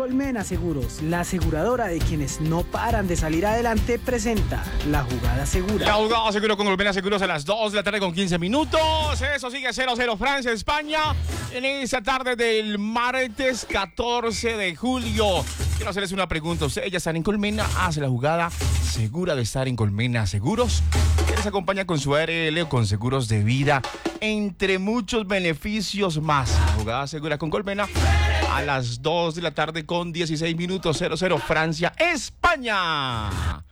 Colmena Seguros, la aseguradora de quienes no paran de salir adelante, presenta La Jugada Segura. La Jugada Segura con Colmena Seguros a las 2 de la tarde con 15 minutos. Eso sigue 0-0 Francia, España. En esta tarde del martes 14 de julio. Quiero hacerles una pregunta. ¿Ustedes ya están en Colmena? Hace la jugada segura de estar en Colmena Seguros. Que les acompaña con su ARL o con seguros de vida, entre muchos beneficios más. La jugada segura con Colmena a las 2 de la tarde con 16 minutos. 0-0 Francia, España.